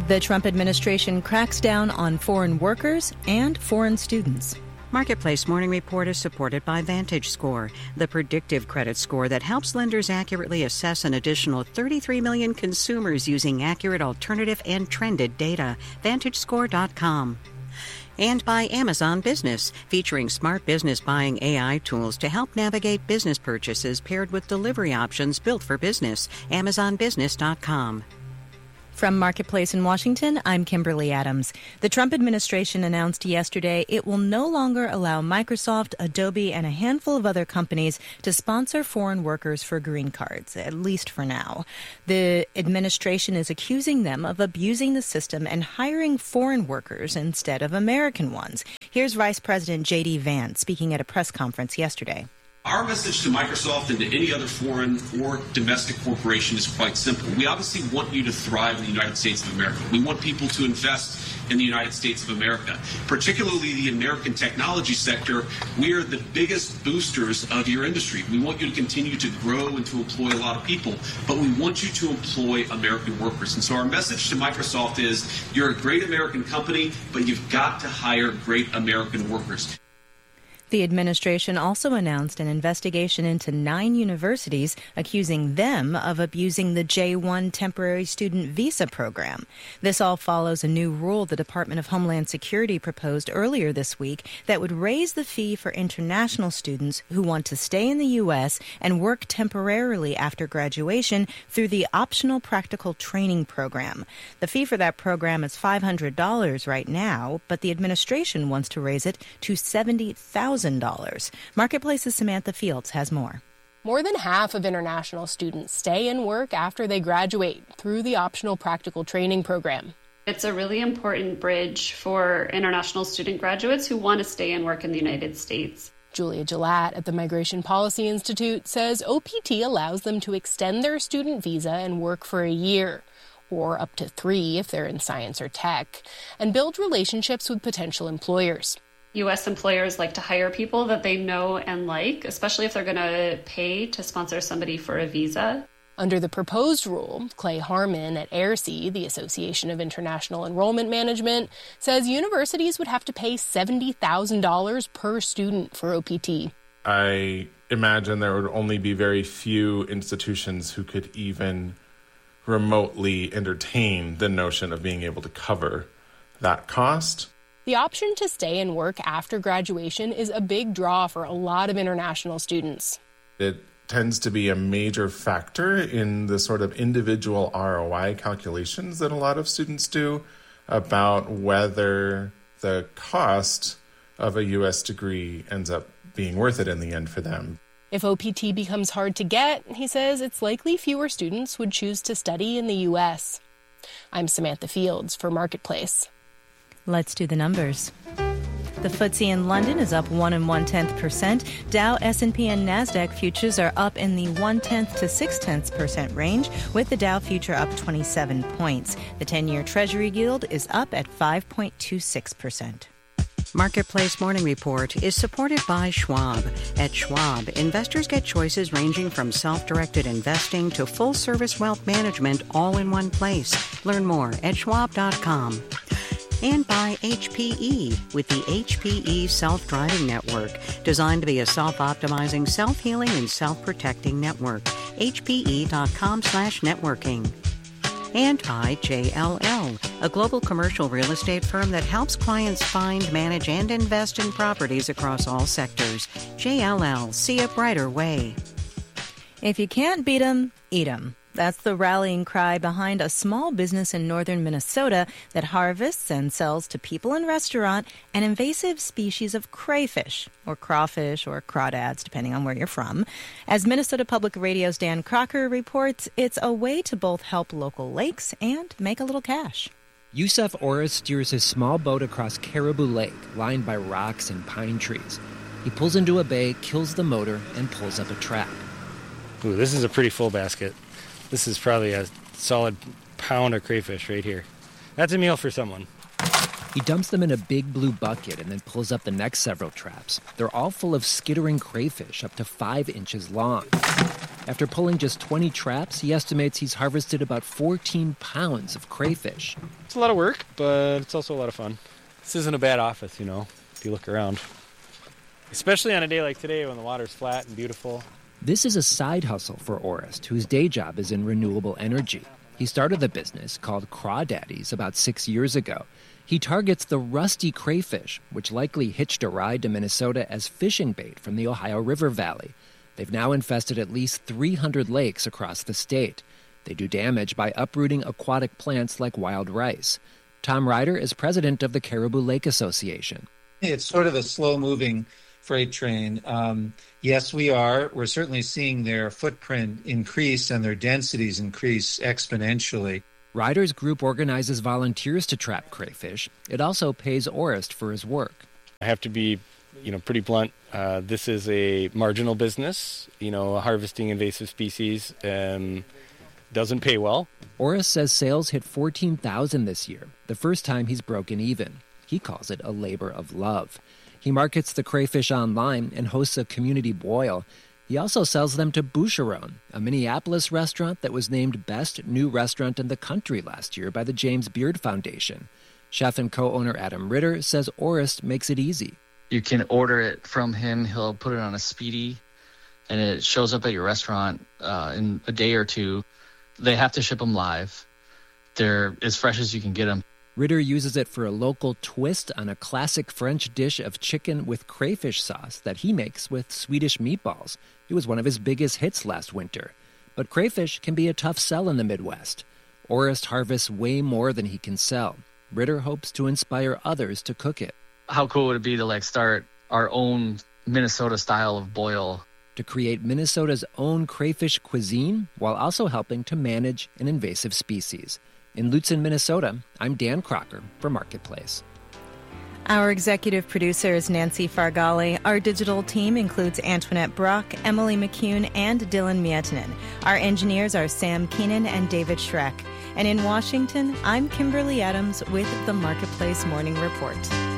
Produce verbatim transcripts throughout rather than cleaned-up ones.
The Trump administration cracks down on foreign workers and foreign students. Marketplace Morning Report is supported by VantageScore, the predictive credit score that helps lenders accurately assess an additional thirty-three million consumers using accurate alternative and trended data. Vantage Score dot com. And by Amazon Business, featuring smart business buying A I tools to help navigate business purchases paired with delivery options built for business. Amazon Business dot com. From Marketplace in Washington, I'm Kimberly Adams. The Trump administration announced yesterday it will no longer allow Microsoft, Adobe, and a handful of other companies to sponsor foreign workers for green cards, at least for now. The administration is accusing them of abusing the system and hiring foreign workers instead of American ones. Here's Vice President J D Vance speaking at a press conference yesterday. Our message to Microsoft and to any other foreign or domestic corporation is quite simple. We obviously want you to thrive in the United States of America. We want people to invest in the United States of America, particularly the American technology sector. We are the biggest boosters of your industry. We want you to continue to grow and to employ a lot of people, but we want you to employ American workers. And so our message to Microsoft is you're a great American company, but you've got to hire great American workers. The administration also announced an investigation into nine universities accusing them of abusing the J one temporary student visa program. This all follows a new rule the Department of Homeland Security proposed earlier this week that would raise the fee for international students who want to stay in the U S and work temporarily after graduation through the optional practical training program. The fee for that program is five hundred dollars right now, but the administration wants to raise it to seventy thousand dollars. Marketplace's Samantha Fields has more. More than half of international students stay and work after they graduate through the optional practical training program. It's a really important bridge for international student graduates who want to stay and work in the United States. Julia Gillette at the Migration Policy Institute says O P T allows them to extend their student visa and work for a year, or up to three if they're in science or tech, and build relationships with potential employers. U S employers like to hire people that they know and like, especially if they're going to pay to sponsor somebody for a visa. Under the proposed rule, Clay Harmon at A I R C, the Association of International Enrollment Management, says universities would have to pay seventy thousand dollars per student for O P T. I imagine there would only be very few institutions who could even remotely entertain the notion of being able to cover that cost. The option to stay and work after graduation is a big draw for a lot of international students. It tends to be a major factor in the sort of individual R O I calculations that a lot of students do about whether the cost of a U S degree ends up being worth it in the end for them. If O P T becomes hard to get, he says it's likely fewer students would choose to study in the U S. I'm Samantha Fields for Marketplace. Let's do the numbers. The F T S E in London is up one and one tenth percent. Dow, S and P, and Nasdaq futures are up in the one tenth to six tenths percent range, with the Dow future up twenty-seven points. The ten-year Treasury yield is up at five point two six percent. Marketplace Morning Report is supported by Schwab. At Schwab, investors get choices ranging from self-directed investing to full-service wealth management all in one place. Learn more at schwab dot com. And by H P E with the H P E Self-Driving Network, designed to be a self-optimizing, self-healing, and self-protecting network. H P E dot com slash networking. And by J L L, a global commercial real estate firm that helps clients find, manage, and invest in properties across all sectors. J L L, see a brighter way. If you can't beat 'em, eat 'em. That's the rallying cry behind a small business in northern Minnesota that harvests and sells to people in restaurant an invasive species of crayfish, or crawfish, or crawdads, depending on where you're from. As Minnesota Public Radio's Dan Crocker reports, it's a way to both help local lakes and make a little cash. Yusuf Ora steers his small boat across Caribou Lake, lined by rocks and pine trees. He pulls into a bay, kills the motor, and pulls up a trap. Ooh, this is a pretty full basket. This is probably a solid pound of crayfish right here. That's a meal for someone. He dumps them in a big blue bucket and then pulls up the next several traps. They're all full of skittering crayfish up to five inches long. After pulling just twenty traps, he estimates he's harvested about fourteen pounds of crayfish. It's a lot of work, but it's also a lot of fun. This isn't a bad office, you know, if you look around. Especially on a day like today when the water's flat and beautiful. This is a side hustle for Orest, whose day job is in renewable energy. He started the business called Crawdaddies about six years ago. He targets the rusty crayfish, which likely hitched a ride to Minnesota as fishing bait from the Ohio River Valley. They've now infested at least three hundred lakes across the state. They do damage by uprooting aquatic plants like wild rice. Tom Ryder is president of the Caribou Lake Association. It's sort of a slow-moving freight train. Um, yes, we are. We're certainly seeing their footprint increase and their densities increase exponentially. Ryder's group organizes volunteers to trap crayfish. It also pays Orest for his work. I have to be, you know, pretty blunt. Uh, this is a marginal business. You know, harvesting invasive species um, doesn't pay well. Orest says sales hit fourteen thousand this year, the first time he's broken even. He calls it a labor of love. He markets the crayfish online and hosts a community boil. He also sells them to Boucheron, a Minneapolis restaurant that was named Best New Restaurant in the Country last year by the James Beard Foundation. Chef and co-owner Adam Ritter says Orest makes it easy. You can order it from him. He'll put it on a speedy, and it shows up at your restaurant uh, in a day or two. They have to ship them live. They're as fresh as you can get them. Ritter uses it for a local twist on a classic French dish of chicken with crayfish sauce that he makes with Swedish meatballs. It was one of his biggest hits last winter. But crayfish can be a tough sell in the Midwest. Orest harvests way more than he can sell. Ritter hopes to inspire others to cook it. How cool would it be to like start our own Minnesota style of boil? To create Minnesota's own crayfish cuisine while also helping to manage an invasive species. In Lutzen, Minnesota, I'm Dan Crocker for Marketplace. Our executive producer is Nancy Fargali. Our digital team includes Antoinette Brock, Emily McCune, and Dylan Mietinen. Our engineers are Sam Keenan and David Schreck. And in Washington, I'm Kimberly Adams with the Marketplace Morning Report.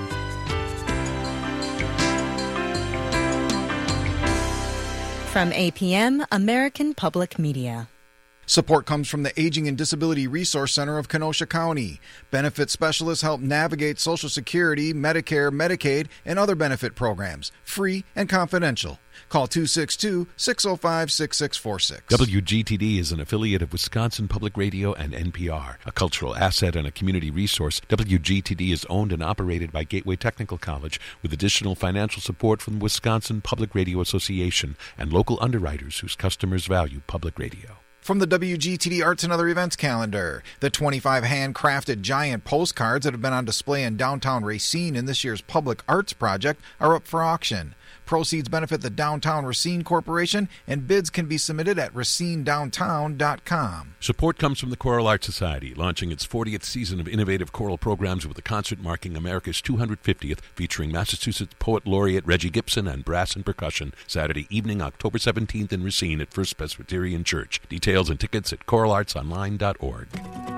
From A P M, American Public Media. Support comes from the Aging and Disability Resource Center of Kenosha County. Benefit specialists help navigate Social Security, Medicare, Medicaid, and other benefit programs. Free and confidential. Call two six two, six oh five, six six four six. W G T D is an affiliate of Wisconsin Public Radio and N P R. A cultural asset and a community resource, W G T D is owned and operated by Gateway Technical College with additional financial support from the Wisconsin Public Radio Association and local underwriters whose customers value public radio. From the W G T D Arts and Other Events calendar, the twenty-five handcrafted giant postcards that have been on display in downtown Racine in this year's Public Arts Project are up for auction. Proceeds benefit the Downtown Racine Corporation, and bids can be submitted at racine downtown dot com. Support comes from the Choral Art Society, launching its fortieth season of innovative choral programs with a concert marking America's two hundred fiftieth, featuring Massachusetts Poet Laureate Reggie Gibson and brass and percussion, Saturday evening, October seventeenth in Racine at First Presbyterian Church. Details and tickets at choral arts online dot org.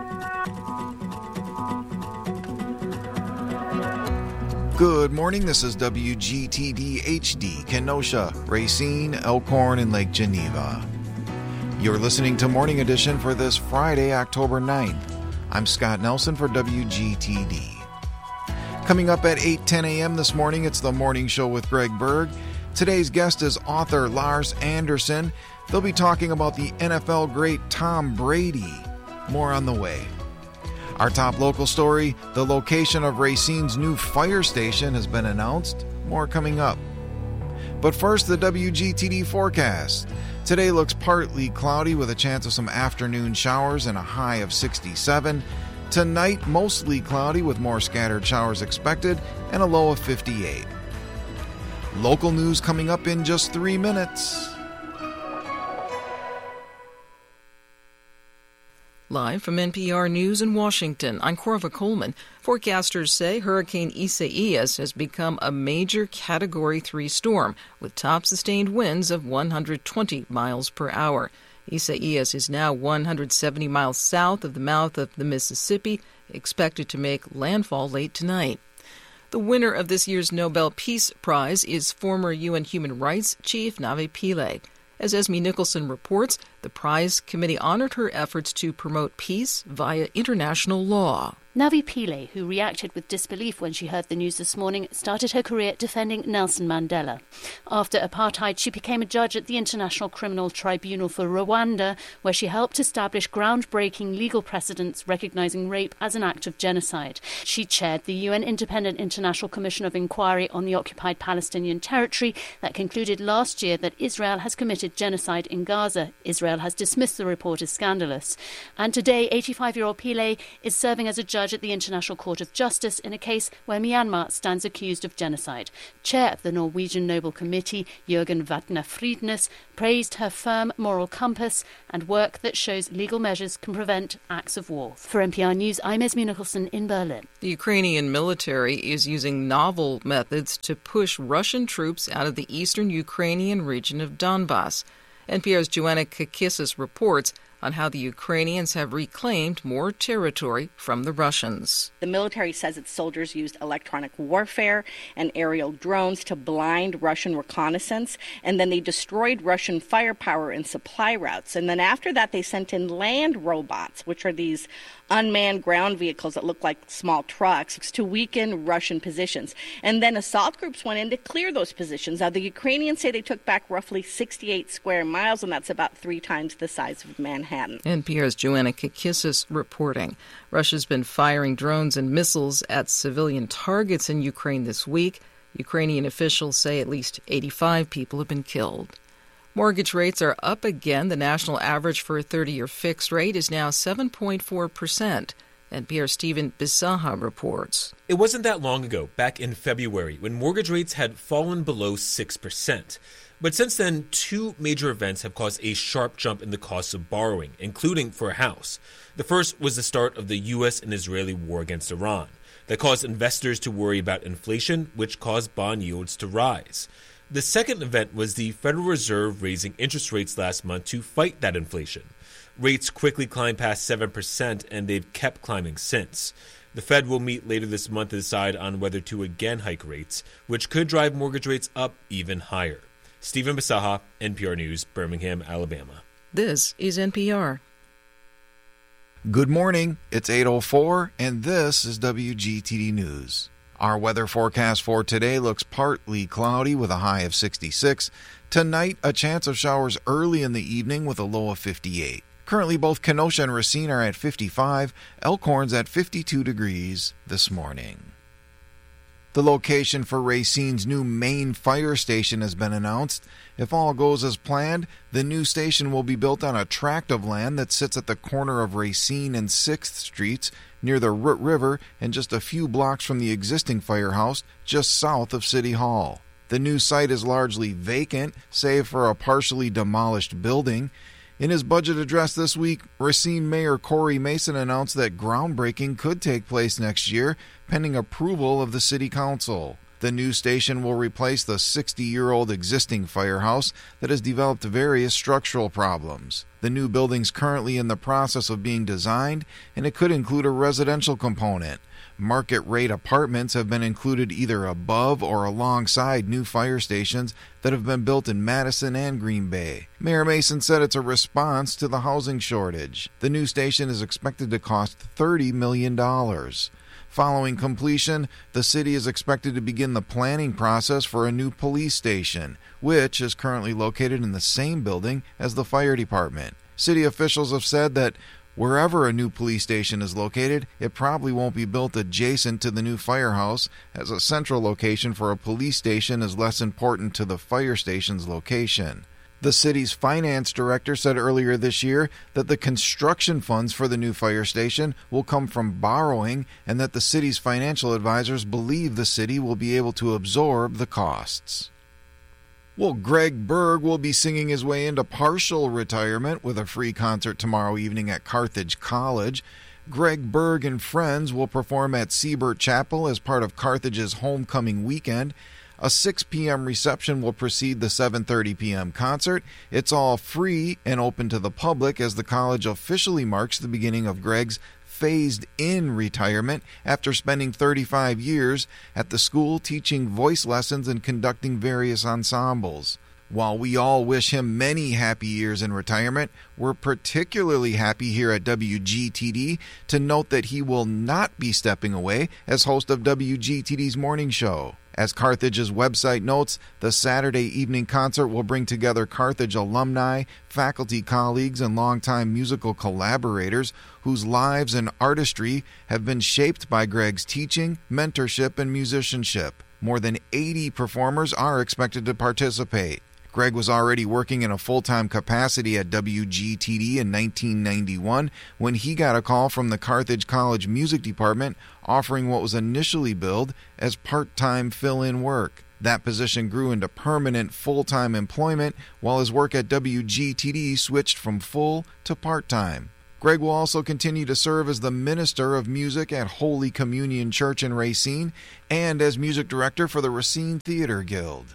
Good morning, this is W G T D H D, Kenosha, Racine, Elkhorn, and Lake Geneva. You're listening to Morning Edition for this Friday, October ninth. I'm Scott Nelson for W G T D. Coming up at eight ten a.m. this morning, it's the Morning Show with Greg Berg. Today's guest is author Lars Anderson. They'll be talking about the N F L great Tom Brady. More on the way. Our top local story, the location of Racine's new fire station has been announced. More coming up. But first, the W G T D forecast. Today looks partly cloudy with a chance of some afternoon showers and a high of sixty-seven. Tonight, mostly cloudy with more scattered showers expected and a low of fifty-eight. Local news coming up in just three minutes. Live from N P R News in Washington, I'm Corva Coleman. Forecasters say Hurricane Isaias has become a major Category three storm with top sustained winds of one hundred twenty miles per hour. Isaias is now one hundred seventy miles south of the mouth of the Mississippi, expected to make landfall late tonight. The winner of this year's Nobel Peace Prize is former U N Human Rights Chief Navi Pillay. As Esme Nicholson reports, the prize committee honored her efforts to promote peace via international law. Navi Pillay, who reacted with disbelief when she heard the news this morning, started her career defending Nelson Mandela. After apartheid, she became a judge at the International Criminal Tribunal for Rwanda, where she helped establish groundbreaking legal precedents recognizing rape as an act of genocide. She chaired the U N Independent International Commission of Inquiry on the occupied Palestinian territory that concluded last year that Israel has committed genocide in Gaza. Israel has dismissed the report as scandalous. And today, eighty-five-year-old Pillay is serving as a judge at the International Court of Justice in a case where Myanmar stands accused of genocide. Chair of the Norwegian Nobel Committee, Jørgen Vatne Friednes, praised her firm moral compass and work that shows legal measures can prevent acts of war. For N P R News, I'm Esme Nicholson in Berlin. The Ukrainian military is using novel methods to push Russian troops out of the eastern Ukrainian region of Donbass. N P R's Joanna Kakissis reports on how the Ukrainians have reclaimed more territory from the Russians. The military says its soldiers used electronic warfare and aerial drones to blind Russian reconnaissance, and then they destroyed Russian firepower and supply routes. And then after that, they sent in land robots, which are these unmanned ground vehicles that look like small trucks, to weaken Russian positions. And then assault groups went in to clear those positions. Now, the Ukrainians say they took back roughly sixty-eight square miles, and that's about three times the size of Manhattan. N P R's Joanna Kakissis reporting. Russia's been firing drones and missiles at civilian targets in Ukraine this week. Ukrainian officials say at least eighty-five people have been killed. Mortgage rates are up again. The national average for a thirty-year fixed rate is now seven point four percent. N P R's Stephen Bisaha reports. It wasn't that long ago, back in February, when mortgage rates had fallen below six percent. But since then, two major events have caused a sharp jump in the cost of borrowing, including for a house. The first was the start of the U S and Israeli war against Iran. That caused investors to worry about inflation, which caused bond yields to rise. The second event was the Federal Reserve raising interest rates last month to fight that inflation. Rates quickly climbed past seven percent, and they've kept climbing since. The Fed will meet later this month to decide on whether to again hike rates, which could drive mortgage rates up even higher. Stephen Bisaha, N P R News, Birmingham, Alabama. This is N P R. Good morning. It's eight oh four, and this is W G T D News. Our weather forecast for today looks partly cloudy with a high of sixty-six. Tonight, a chance of showers early in the evening with a low of fifty-eight. Currently, both Kenosha and Racine are at fifty-five. Elkhorn's at fifty-two degrees this morning. The location for Racine's new main fire station has been announced. If all goes as planned, the new station will be built on a tract of land that sits at the corner of Racine and sixth Streets near the Root River and just a few blocks from the existing firehouse just south of City Hall. The new site is largely vacant, save for a partially demolished building. In his budget address this week, Racine Mayor Corey Mason announced that groundbreaking could take place next year, pending approval of the City Council. The new station will replace the sixty-year-old existing firehouse that has developed various structural problems. The new building's currently in the process of being designed, and it could include a residential component. Market-rate apartments have been included either above or alongside new fire stations that have been built in Madison and Green Bay. Mayor Mason said it's a response to the housing shortage. The new station is expected to cost thirty million dollars. Following completion, the city is expected to begin the planning process for a new police station, which is currently located in the same building as the fire department. City officials have said that wherever a new police station is located, it probably won't be built adjacent to the new firehouse, as a central location for a police station is less important to the fire station's location. The city's finance director said earlier this year that the construction funds for the new fire station will come from borrowing, and that the city's financial advisors believe the city will be able to absorb the costs. Well, Greg Berg will be singing his way into partial retirement with a free concert tomorrow evening at Carthage College. Greg Berg and friends will perform at Siebert Chapel as part of Carthage's homecoming weekend. A six p.m. reception will precede the seven thirty p.m. concert. It's all free and open to the public as the college officially marks the beginning of Greg's phased-in retirement after spending thirty-five years at the school teaching voice lessons and conducting various ensembles. While we all wish him many happy years in retirement, we're particularly happy here at W G T D to note that he will not be stepping away as host of W G T D's morning show. As Carthage's website notes, the Saturday evening concert will bring together Carthage alumni, faculty colleagues, and longtime musical collaborators whose lives and artistry have been shaped by Greg's teaching, mentorship, and musicianship. More than eighty performers are expected to participate. Greg was already working in a full-time capacity at W G T D in nineteen ninety-one when he got a call from the Carthage College Music Department offering what was initially billed as part-time fill-in work. That position grew into permanent full-time employment while his work at W G T D switched from full to part-time. Greg will also continue to serve as the Minister of Music at Holy Communion Church in Racine and as Music Director for the Racine Theater Guild.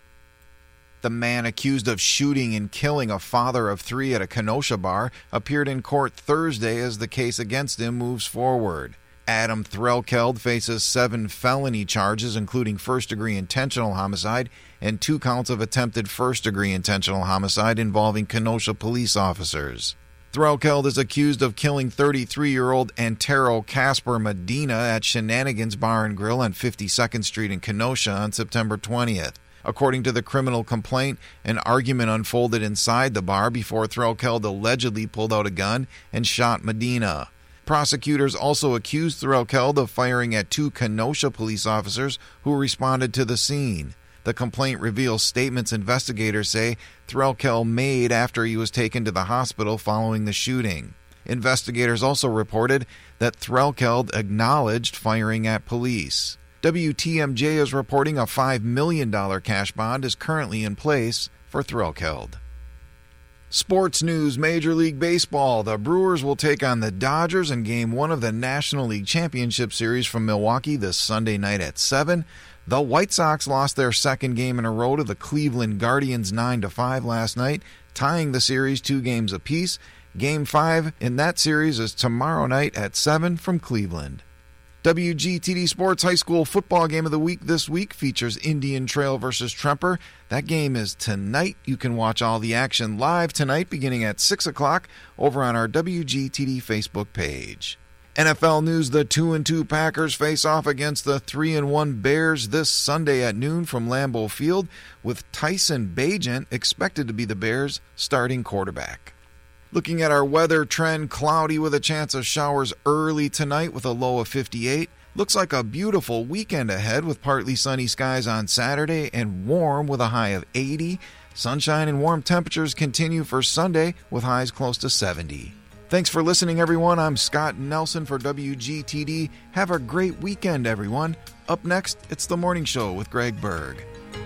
The man accused of shooting and killing a father of three at a Kenosha bar appeared in court Thursday as the case against him moves forward. Adam Threlkeld faces seven felony charges, including first-degree intentional homicide and two counts of attempted first-degree intentional homicide involving Kenosha police officers. Threlkeld is accused of killing thirty-three-year-old Antero Casper Medina at Shenanigans Bar and Grill on fifty-second Street in Kenosha on September twentieth. According to the criminal complaint, an argument unfolded inside the bar before Threlkeld allegedly pulled out a gun and shot Medina. Prosecutors also accused Threlkeld of firing at two Kenosha police officers who responded to the scene. The complaint reveals statements investigators say Threlkeld made after he was taken to the hospital following the shooting. Investigators also reported that Threlkeld acknowledged firing at police. W T M J is reporting a five million dollars cash bond is currently in place for Threlkeld. Sports news: Major League Baseball. The Brewers will take on the Dodgers in Game one of the National League Championship Series from Milwaukee this Sunday night at seven. The White Sox lost their second game in a row to the Cleveland Guardians nine to five last night, tying the series two games apiece. Game five in that series is tomorrow night at seven from Cleveland. W G T D Sports High School Football Game of the Week this week features Indian Trail versus Tremper. That game is tonight. You can watch all the action live tonight beginning at six o'clock over on our W G T D Facebook page. N F L news: the two and two Packers face off against the three and one Bears this Sunday at noon from Lambeau Field, with Tyson Bagent expected to be the Bears' starting quarterback. Looking at our weather trend, cloudy with a chance of showers early tonight with a low of fifty-eight. Looks like a beautiful weekend ahead with partly sunny skies on Saturday and warm with a high of eighty. Sunshine and warm temperatures continue for Sunday with highs close to seventy. Thanks for listening, everyone. I'm Scott Nelson for W G T D. Have a great weekend, everyone. Up next, it's The Morning Show with Greg Berg.